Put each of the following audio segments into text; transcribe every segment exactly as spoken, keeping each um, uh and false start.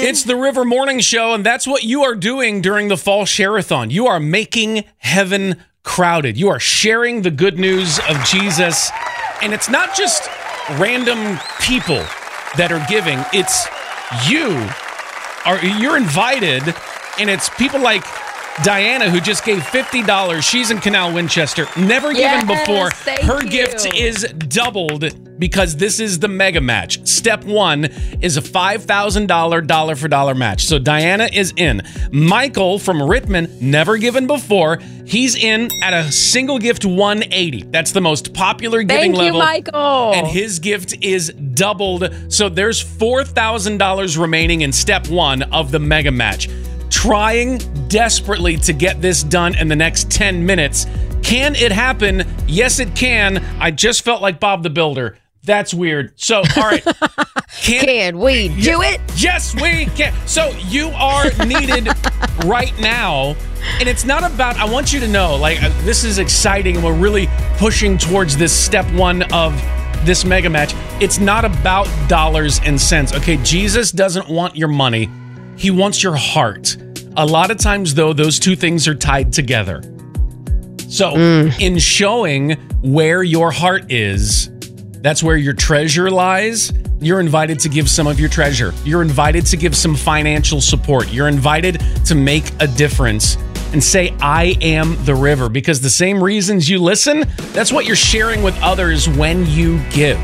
It's the River Morning Show, and that's what you are doing during the Fall Share-a-thon. You are making heaven crowded. You are sharing the good news of Jesus. And it's not just random people that are giving. It's you. Are you're invited, and it's people like Diana, who just gave fifty dollars. She's in Canal Winchester. Never yes, given before. Her you. gift is doubled because this is the mega match. Step one is a five thousand dollars dollar for dollar match. So Diana is in. Michael from Rittman, never given before. He's in at a single gift one hundred eighty dollars. That's the most popular giving Thank level. Thank you, Michael. And his gift is doubled. So there's four thousand dollars remaining in step one of the mega match. Trying desperately to get this done in the next ten minutes. Can it happen? Yes, it can. I just felt like Bob the Builder. That's weird. So, all right. Can, can we do y- it? Yes, we can. So you are needed right now. And it's not about, I want you to know, like, uh, this is exciting. And we're really pushing towards this step one of this mega match. It's not about dollars and cents. Okay, Jesus doesn't want your money. He wants your heart. A lot of times, though, those two things are tied together. So, mm. in showing where your heart is, that's where your treasure lies. You're invited to give some of your treasure. You're invited to give some financial support. You're invited to make a difference and say, I am the river. Because the same reasons you listen, that's what you're sharing with others when you give.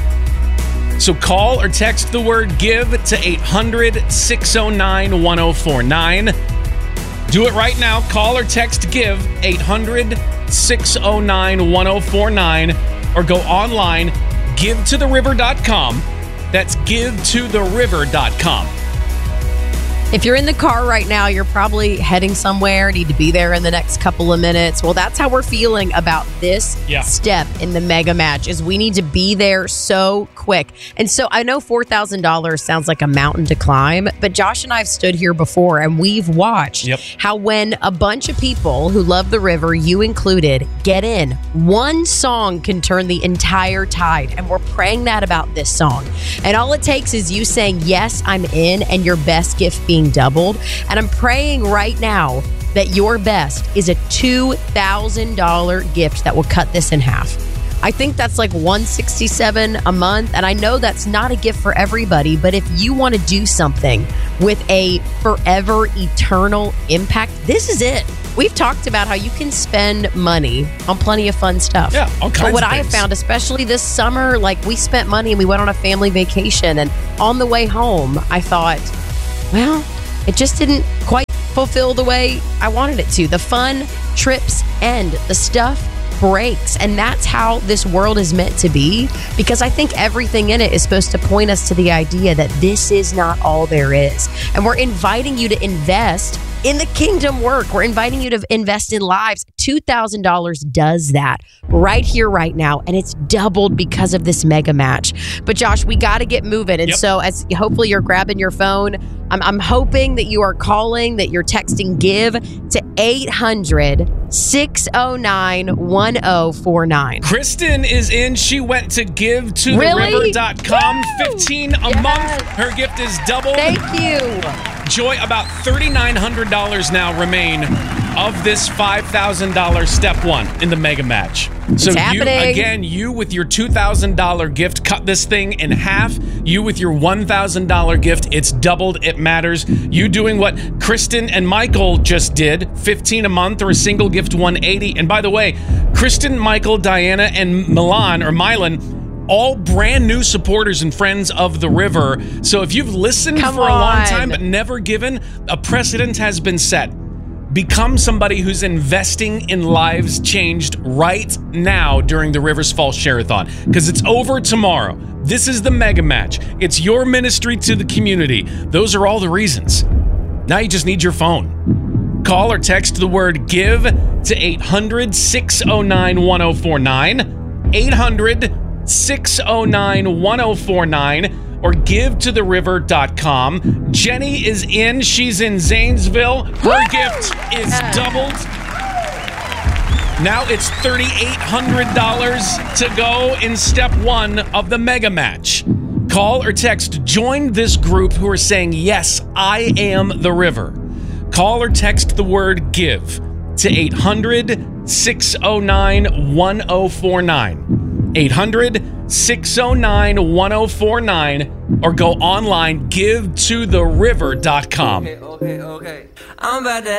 So call or text the word give to eight hundred, six oh nine, one oh four nine. Do it right now. Call or text give eight hundred, six oh nine, one oh four nine or go online give to the river dot com. That's give to the river dot com. If you're in the car right now, you're probably heading somewhere, need to be there in the next couple of minutes. Well, that's how we're feeling about this yeah. step in the mega match, is we need to be there so quick. And so I know four thousand dollars sounds like a mountain to climb, but Josh and I have stood here before and we've watched yep. how when a bunch of people who love the river, you included, get in, one song can turn the entire tide. And we're praying that about this song. And all it takes is you saying, yes, I'm in, and your best gift being doubled. And I'm praying right now that your best is a two thousand dollars gift that will cut this in half. I think that's like one hundred sixty-seven dollars a month, and I know that's not a gift for everybody, but if you want to do something with a forever eternal impact, this is it. We've talked about how you can spend money on plenty of fun stuff. Yeah, all kinds but what of I have found, especially this summer, like we spent money and we went on a family vacation, and on the way home, I thought, well, it just didn't quite fulfill the way I wanted it to. The fun trips end. The stuff breaks. And that's how this world is meant to be, because I think everything in it is supposed to point us to the idea that this is not all there is. And we're inviting you to invest in the kingdom work. We're inviting you to invest in lives. two thousand dollars does that right here, right now. And it's doubled because of this mega match. But Josh, we got to get moving. And yep. so as hopefully you're grabbing your phone, I'm, I'm hoping that you are calling, that you're texting give to eight hundred, six oh nine, one oh four nine. Kristen is in. She went to give to really? the river dot com. Woo! fifteen a yes. month. Her gift is doubled. Thank you. Joy, about three thousand nine hundred dollars now remain of this five thousand dollars step one in the mega match. It's so happening. you, again, you with your two thousand dollars gift, cut this thing in half. You with your one thousand dollars gift, it's doubled. It matters. You doing what Kristen and Michael just did, fifteen a month or a single gift one hundred eighty. And by the way, Kristen, Michael, Diana, and Milan or Milan, all brand new supporters and friends of the river. So if you've listened Come for a long on. time but never given, a precedent has been set. Become somebody who's investing in lives changed right now during the Rivers Fall Share-a-thon, because it's over tomorrow. This is the mega match. It's your ministry to the community. Those are all the reasons. Now you just need your phone. Call or text the word give to eight hundred, six oh nine, one oh four nine, eight hundred, six oh nine, one oh four nine, or give to the river dot com. Jenny is in. She's in Zanesville. Her Woo! gift is doubled. Now it's three thousand eight hundred dollars to go in step one of the mega match. Call or text join this group who are saying, yes, I am the river. Call or text the word give to eight hundred, six oh nine, one oh four nine. eight hundred, six oh nine, one oh four nine, or go online, give to the river dot com. Okay, okay, okay. I'm about to